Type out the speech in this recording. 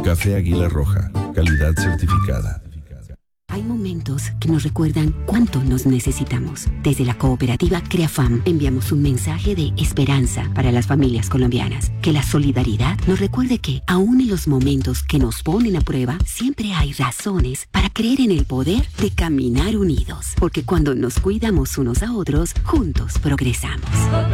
Café Águila Roja, calidad certificada. Hay momentos que nos recuerdan cuánto nos necesitamos. Desde la cooperativa CREAFAM enviamos un mensaje de esperanza para las familias colombianas. Que la solidaridad nos recuerde que, aún en los momentos que nos ponen a prueba, siempre hay razones para creer en el poder de caminar unidos. Porque cuando nos cuidamos unos a otros, juntos progresamos.